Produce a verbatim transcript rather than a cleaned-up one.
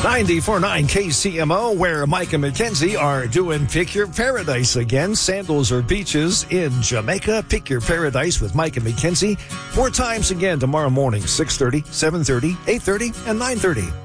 ninety-four point nine K C M O, where Mike and Mackenzie are doing Pick Your Paradise again. Sandals or beaches in Jamaica. Pick Your Paradise with Mike and Mackenzie. Four times again tomorrow morning, six thirty, seven thirty, eight thirty, and nine thirty.